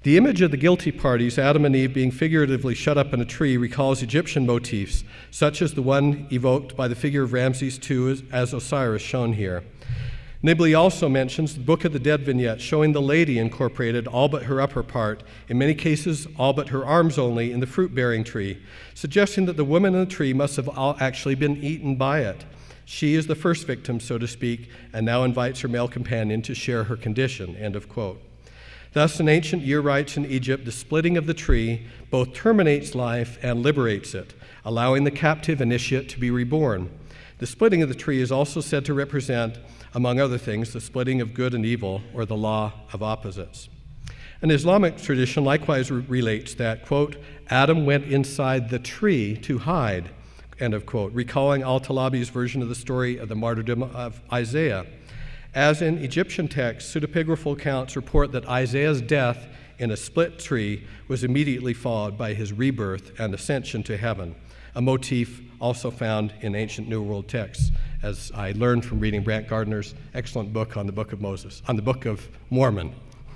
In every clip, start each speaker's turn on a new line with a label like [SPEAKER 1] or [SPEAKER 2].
[SPEAKER 1] The image of the guilty parties, Adam and Eve being figuratively shut up in a tree, recalls Egyptian motifs, such as the one evoked by the figure of Ramses II as Osiris, shown here. Nibley also mentions the Book of the Dead vignette, showing the lady incorporated all but her upper part, in many cases all but her arms only, in the fruit-bearing tree, suggesting that the woman in the tree must have actually been eaten by it. She is the first victim, so to speak, and now invites her male companion to share her condition, end of quote. Thus, in ancient year rites in Egypt, the splitting of the tree both terminates life and liberates it, allowing the captive initiate to be reborn. The splitting of the tree is also said to represent, among other things, the splitting of good and evil, or the law of opposites. An Islamic tradition likewise relates that, quote, Adam went inside the tree to hide, end of quote, recalling Al-Talabi's version of the story of the martyrdom of Isaiah. As in Egyptian texts, pseudepigraphal accounts report that Isaiah's death in a split tree was immediately followed by his rebirth and ascension to heaven, a motif also found in ancient New World texts, as I learned from reading Brant Gardner's excellent book on the Book of Moses, on the Book of Mormon.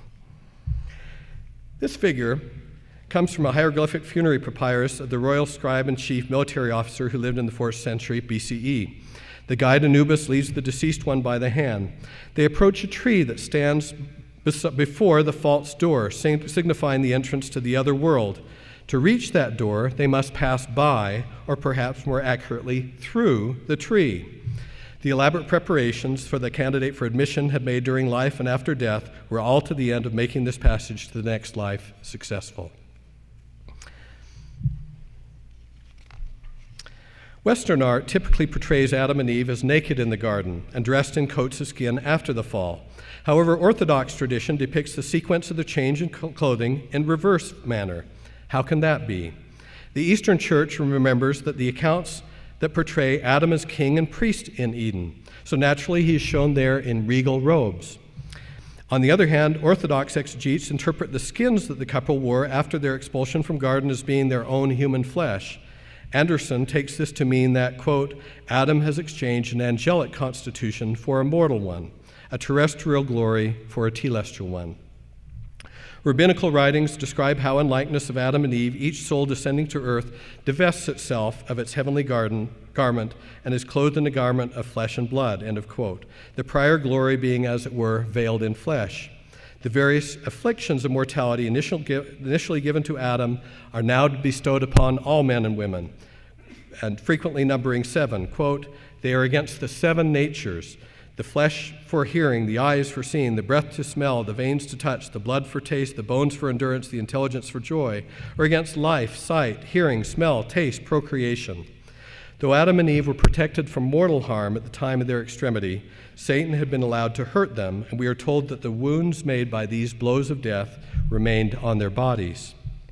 [SPEAKER 1] This figure comes from a hieroglyphic funerary papyrus of the royal scribe-in-chief military officer who lived in the 4th century BCE. The guide Anubis leads the deceased one by the hand. They approach a tree that stands before the false door, signifying the entrance to the other world. To reach that door, they must pass by, or perhaps more accurately, through the tree. The elaborate preparations for the candidate for admission had made during life and after death were all to the end of making this passage to the next life successful. Western art typically portrays Adam and Eve as naked in the garden and dressed in coats of skin after the fall. However, Orthodox tradition depicts the sequence of the change in clothing in reverse manner. How can that be? The Eastern Church remembers that the accounts that portray Adam as king and priest in Eden, so naturally he is shown there in regal robes. On the other hand, Orthodox exegetes interpret the skins that the couple wore after their expulsion from garden as being their own human flesh. Anderson takes this to mean that, quote, Adam has exchanged an angelic constitution for a mortal one, a terrestrial glory for a telestial one. Rabbinical writings describe how, in likeness of Adam and Eve, each soul descending to earth divests itself of its heavenly garment and is clothed in a garment of flesh and blood, end of quote, the prior glory being, as it were, veiled in flesh. The various afflictions of mortality initially given to Adam are now bestowed upon all men and women, and frequently numbering 7. Quote, they are against the 7 natures, the flesh for hearing, the eyes for seeing, the breath to smell, the veins to touch, the blood for taste, the bones for endurance, the intelligence for joy, or against life, sight, hearing, smell, taste, procreation. Though Adam and Eve were protected from mortal harm at the time of their extremity, Satan had been allowed to hurt them, and we are told that the wounds made by these blows of death remained on their bodies.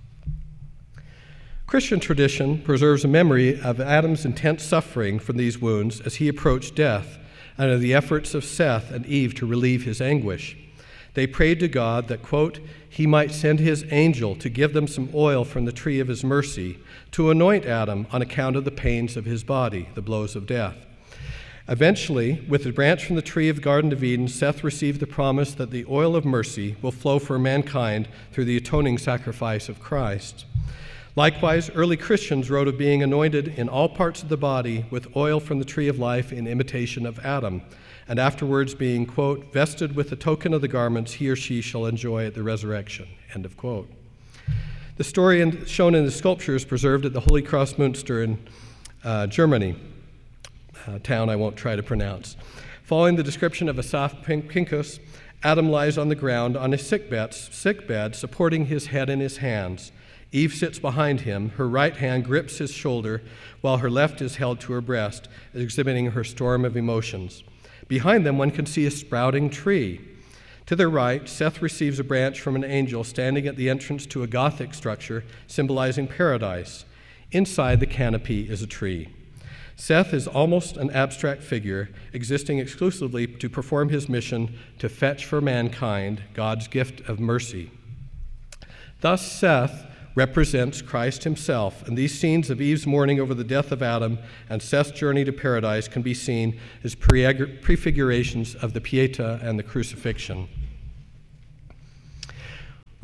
[SPEAKER 1] Christian tradition preserves a memory of Adam's intense suffering from these wounds as he approached death, and of the efforts of Seth and Eve to relieve his anguish. They prayed to God that, quote, he might send his angel to give them some oil from the tree of his mercy to anoint Adam on account of the pains of his body, the blows of death. Eventually, with a branch from the tree of the Garden of Eden, Seth received the promise that the oil of mercy will flow for mankind through the atoning sacrifice of Christ. Likewise, early Christians wrote of being anointed in all parts of the body with oil from the tree of life in imitation of Adam, and afterwards being, quote, vested with the token of the garments he or she shall enjoy at the resurrection, end of quote. The story shown in the sculpture is preserved at the Holy Cross Münster in Germany, a town I won't try to pronounce. Following the description of Asaph Pincus, Adam lies on the ground on his sickbed, supporting his head in his hands. Eve sits behind him. Her right hand grips his shoulder, while her left is held to her breast, exhibiting her storm of emotions. Behind them, one can see a sprouting tree. To their right, Seth receives a branch from an angel standing at the entrance to a Gothic structure symbolizing paradise. Inside the canopy is a tree. Seth is almost an abstract figure, existing exclusively to perform his mission to fetch for mankind God's gift of mercy. Thus, Seth represents Christ himself, and these scenes of Eve's mourning over the death of Adam and Seth's journey to paradise can be seen as prefigurations of the Pietà and the crucifixion.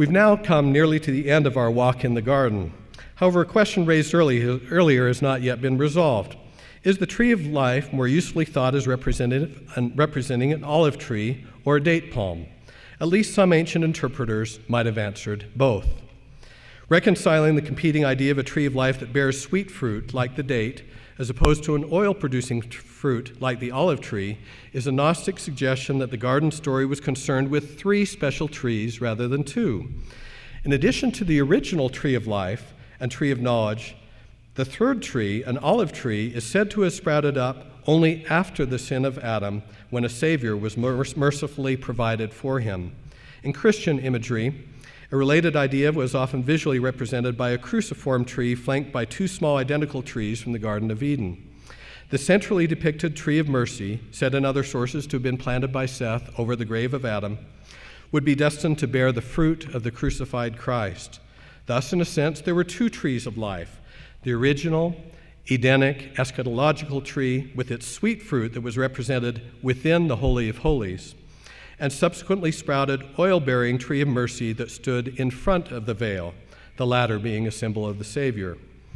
[SPEAKER 1] We've now come nearly to the end of our walk in the garden. However, a question raised earlier has not yet been resolved. Is the tree of life more usefully thought as representing an olive tree or a date palm? At least some ancient interpreters might have answered both. Reconciling the competing idea of a tree of life that bears sweet fruit, like the date, as opposed to an oil-producing fruit, like the olive tree, is a Gnostic suggestion that the garden story was concerned with 3 special trees rather than 2. In addition to the original tree of life and tree of knowledge, the third tree, an olive tree, is said to have sprouted up only after the sin of Adam, when a Savior was mercifully provided for him. In Christian imagery, a related idea was often visually represented by a cruciform tree flanked by 2 small identical trees from the Garden of Eden. The centrally depicted tree of mercy, said in other sources to have been planted by Seth over the grave of Adam, would be destined to bear the fruit of the crucified Christ. Thus, in a sense, there were 2 trees of life: the original, Edenic, eschatological tree with its sweet fruit that was represented within the Holy of Holies, and subsequently sprouted oil-bearing tree of mercy that stood in front of the veil, the latter being a symbol of the Savior.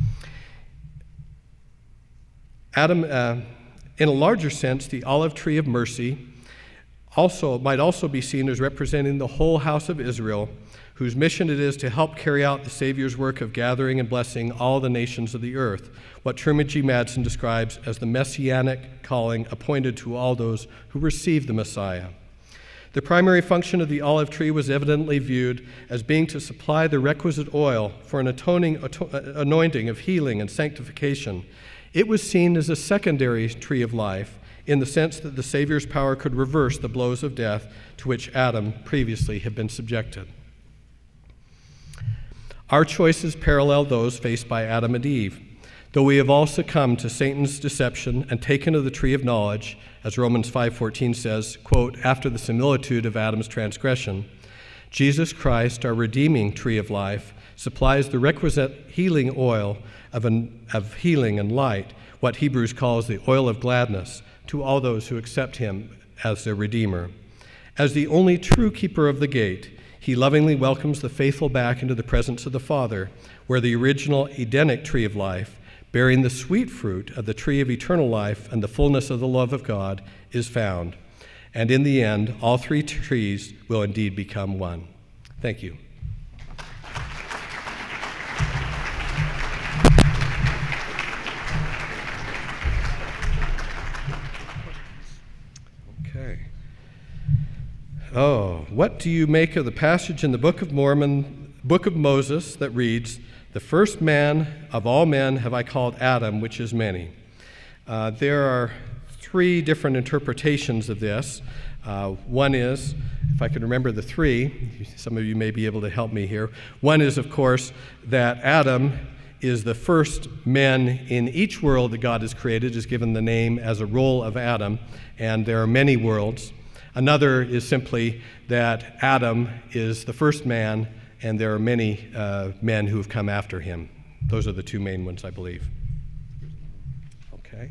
[SPEAKER 1] Adam, in a larger sense, the olive tree of mercy might also be seen as representing the whole house of Israel, whose mission it is to help carry out the Savior's work of gathering and blessing all the nations of the earth, what Truman G. Madsen describes as the messianic calling appointed to all those who receive the Messiah. The primary function of the olive tree was evidently viewed as being to supply the requisite oil for an anointing of healing and sanctification. It was seen as a secondary tree of life in the sense that the Savior's power could reverse the blows of death to which Adam previously had been subjected. Our choices parallel those faced by Adam and Eve. Though we have all succumbed to Satan's deception and taken of the tree of knowledge, as Romans 5:14 says, quote, after the similitude of Adam's transgression, Jesus Christ, our redeeming tree of life, supplies the requisite healing oil of healing and light, what Hebrews calls the oil of gladness, to all those who accept him as their Redeemer. As the only true keeper of the gate, he lovingly welcomes the faithful back into the presence of the Father, where the original Edenic tree of life, bearing the sweet fruit of the tree of eternal life and the fullness of the love of God, is found. And in the end, all 3 trees will indeed become one. Thank you. Okay. What do you make of the passage in the Book of Mormon, Book of Moses, that reads, "The first man of all men have I called Adam, which is many"? There are 3 different interpretations of this. One is, if I can remember the 3, some of you may be able to help me here. One is, of course, that Adam is the first man in each world that God has created, is given the name as a role of Adam, and there are many worlds. Another is simply that Adam is the first man, and there are many men who have come after him. Those are the 2 main ones, I believe. Okay.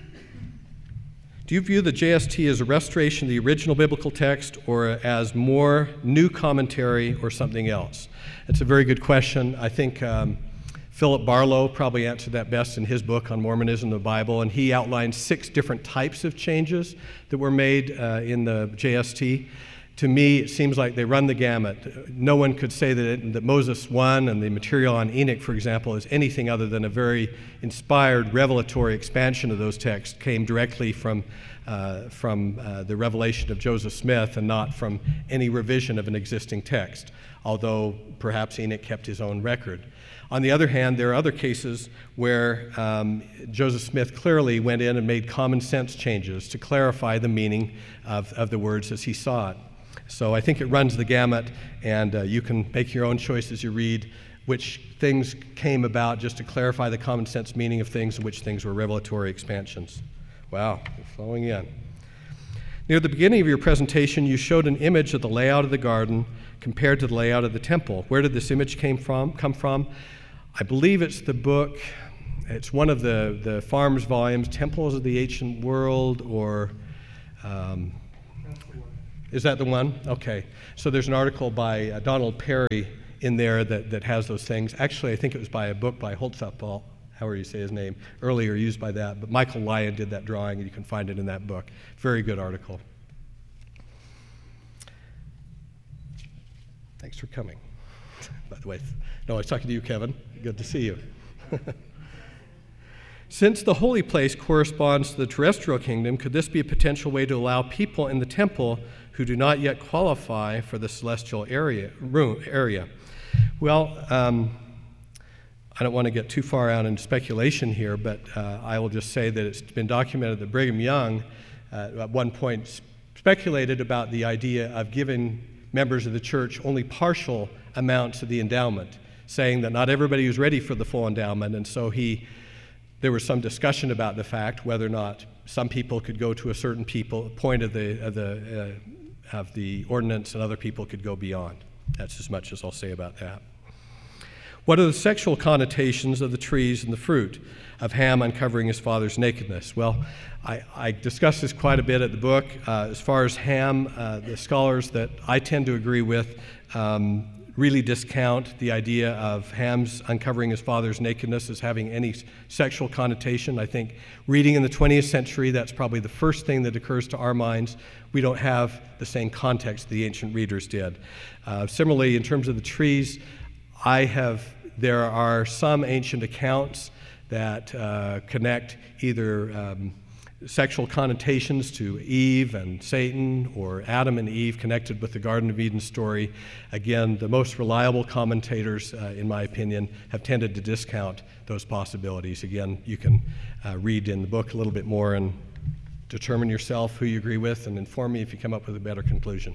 [SPEAKER 1] Do you view the JST as a restoration of the original biblical text or as more new commentary or something else? It's a very good question. I think Philip Barlow probably answered that best in his book on Mormonism and the Bible, and he outlined 6 different types of changes that were made in the JST. To me, it seems like they run the gamut. No one could say that Moses 1 and the material on Enoch, for example, is anything other than a very inspired, revelatory expansion of those texts, came directly from the revelation of Joseph Smith and not from any revision of an existing text, although perhaps Enoch kept his own record. On the other hand, there are other cases where Joseph Smith clearly went in and made common sense changes to clarify the meaning of the words as he saw it. So I think it runs the gamut, and you can make your own choice as you read which things came about just to clarify the common sense meaning of things and which things were revelatory expansions. Wow, we're flowing in. Near the beginning of your presentation, you showed an image of the layout of the garden compared to the layout of the temple. Where did this image come from? I believe it's the book, it's one of the Farms volumes, Temples of the Ancient World, or Is that the one? Okay. So there's an article by Donald Perry in there that has those things. Actually, I think it was by a book by Holtzapfel, however you say his name, earlier used by that. But Michael Lyon did that drawing, and you can find it in that book. Very good article. Thanks for coming. By the way, no, I was talking to you, Kevin. Good to see you. Since the holy place corresponds to the terrestrial kingdom, could this be a potential way to allow people in the temple who do not yet qualify for the celestial area? Well, I don't want to get too far out into speculation here, but I will just say that it's been documented that Brigham Young at one point speculated about the idea of giving members of the church only partial amounts of the endowment, saying that not everybody was ready for the full endowment, and so there was some discussion about the fact whether or not some people could go to a certain point of the ordinance and other people could go beyond. That's as much as I'll say about that. What are the sexual connotations of the trees and the fruit of Ham uncovering his father's nakedness? Well, I discussed this quite a bit at the book. As far as Ham, the scholars that I tend to agree with really discount the idea of Ham's uncovering his father's nakedness as having any sexual connotation. I think reading in the 20th century, that's probably the first thing that occurs to our minds. We don't have the same context the ancient readers did. Similarly, in terms of the trees, there are some ancient accounts that connect either sexual connotations to Eve and Satan, or Adam and Eve connected with the Garden of Eden story. Again, the most reliable commentators, in my opinion, have tended to discount those possibilities. Again, you can read in the book a little bit more and determine yourself who you agree with, and inform me if you come up with a better conclusion.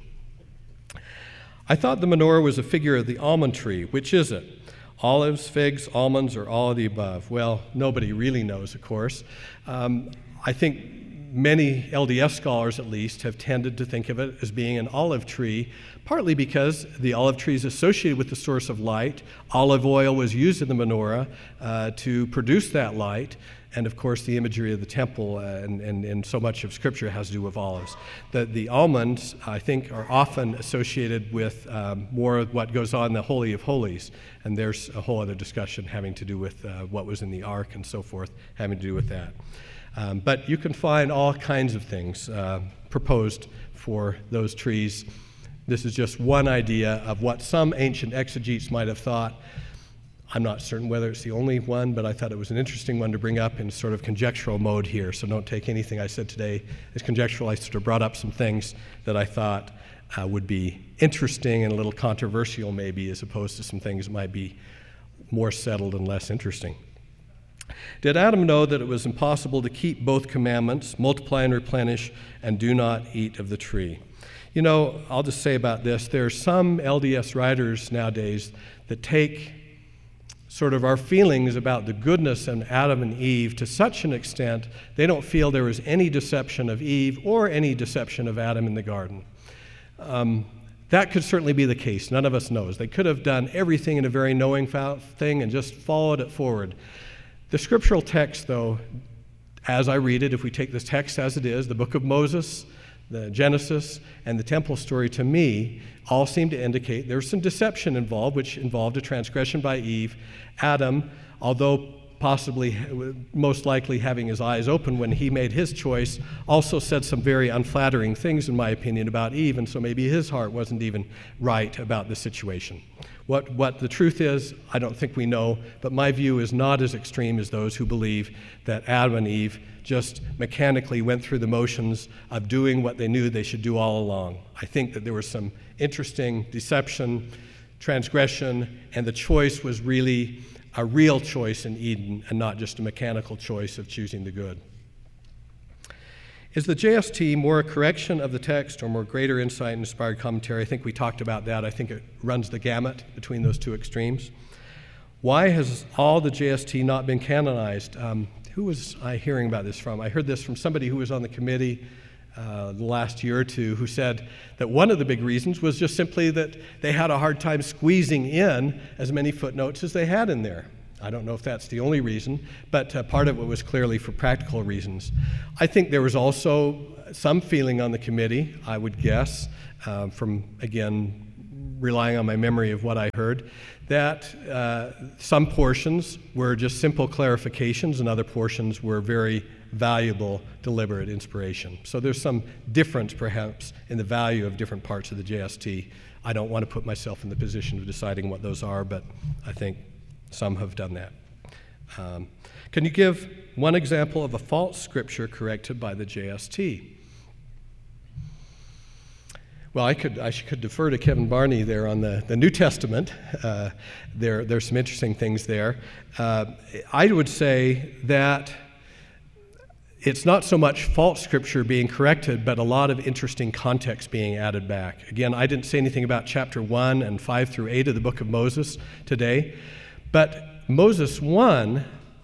[SPEAKER 1] I thought the menorah was a figure of the almond tree. Which is it? Olives, figs, almonds, or all of the above? Well, nobody really knows, of course. I think many LDS scholars, at least, have tended to think of it as being an olive tree, partly because the olive tree is associated with the source of light. Olive oil was used in the menorah to produce that light, and of course the imagery of the temple and so much of Scripture has to do with olives. The almonds, I think, are often associated with more of what goes on in the Holy of Holies, and there's a whole other discussion having to do with what was in the ark and so forth, having to do with that. But you can find all kinds of things proposed for those trees. This is just one idea of what some ancient exegetes might have thought. I'm not certain whether it's the only one, but I thought it was an interesting one to bring up in sort of conjectural mode here. So don't take anything I said today as conjectural. I sort of brought up some things that I thought would be interesting and a little controversial maybe, as opposed to some things that might be more settled and less interesting. Did Adam know that it was impossible to keep both commandments, multiply and replenish, and do not eat of the tree? You know, I'll just say about this, there are some LDS writers nowadays that take sort of our feelings about the goodness of Adam and Eve to such an extent they don't feel there was any deception of Eve or any deception of Adam in the garden. That could certainly be the case. None of us knows. They could have done everything in a very knowing thing and just followed it forward. The scriptural text, though, as I read it, if we take this text as it is, the book of Moses, the Genesis, and the temple story, to me, all seem to indicate there's some deception involved, which involved a transgression by Eve. Adam, although possibly most likely having his eyes open when he made his choice, also said some very unflattering things, in my opinion, about Eve, and so maybe his heart wasn't even right about the situation. What the truth is, I don't think we know, but my view is not as extreme as those who believe that Adam and Eve just mechanically went through the motions of doing what they knew they should do all along. I think that there was some interesting deception, transgression, and the choice was really a real choice in Eden and not just a mechanical choice of choosing the good. Is the JST more a correction of the text or more greater insight and inspired commentary? I think we talked about that. I think it runs the gamut between those two extremes. Why has all the JST not been canonized? Who was I hearing about this from? I heard this from somebody who was on the committee the last year or two, who said that one of the big reasons was just simply that they had a hard time squeezing in as many footnotes as they had in there. I don't know if that's the only reason, but part of it was clearly for practical reasons. I think there was also some feeling on the committee, I would guess, from, again, relying on my memory of what I heard, that some portions were just simple clarifications and other portions were very valuable, deliberate inspiration. So there's some difference, perhaps, in the value of different parts of the JST. I don't want to put myself in the position of deciding what those are, but I think some have done that. Can you give one example of a false scripture corrected by the JST? Well, I could defer to Kevin Barney there on the New Testament. There's some interesting things there. I would say that it's not so much false scripture being corrected, but a lot of interesting context being added back. Again, I didn't say anything about chapter 1 and 5 through 8 of the book of Moses today, but Moses 1,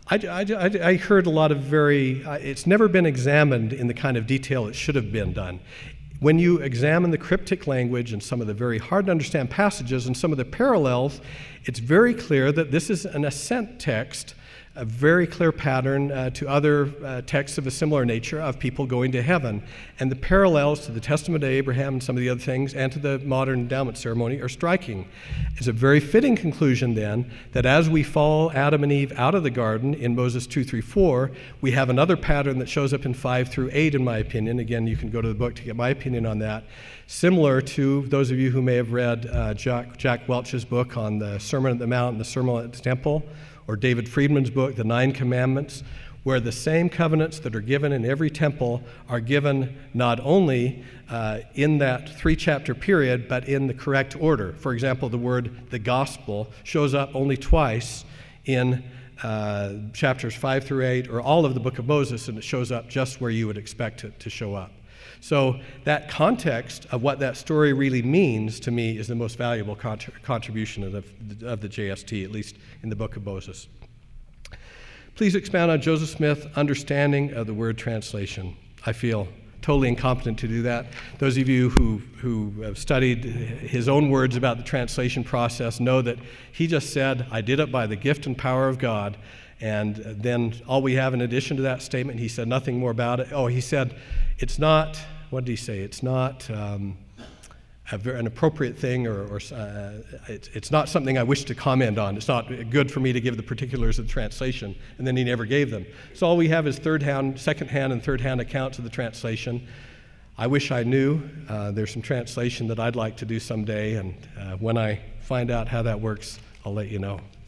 [SPEAKER 1] I heard a lot of it's never been examined in the kind of detail it should have been done. When you examine the cryptic language and some of the very hard to understand passages and some of the parallels, it's very clear that this is an ascent text, a very clear pattern to other texts of a similar nature of people going to heaven. And the parallels to the Testament of Abraham and some of the other things and to the modern endowment ceremony are striking. It's a very fitting conclusion then that as we follow Adam and Eve out of the garden in Moses 2, 3, 4, we have another pattern that shows up in 5 through 8 in my opinion. Again, you can go to the book to get my opinion on that. Similar to those of you who may have read Jack Welch's book on the Sermon on the Mount and the Sermon at the Temple, or David Friedman's book, The Nine Commandments, where the same covenants that are given in every temple are given not only in that 3-chapter period, but in the correct order. For example, the word the gospel shows up only twice in chapters 5 through 8, or all of the book of Moses, and it shows up just where you would expect it to show up. So that context of what that story really means to me is the most valuable contribution of the JST, at least in the book of Moses. Please expound on Joseph Smith's understanding of the word translation. I feel totally incompetent to do that. Those of you who have studied his own words about the translation process know that he just said, I did it by the gift and power of God. And then all we have in addition to that statement, he said nothing more about it. Oh, he said, it's not, what did he say? It's not an appropriate thing, or it's not something I wish to comment on. It's not good for me to give the particulars of the translation, and then he never gave them. So all we have is second-hand and third-hand accounts of the translation. I wish I knew. There's some translation that I'd like to do someday, and when I find out how that works, I'll let you know.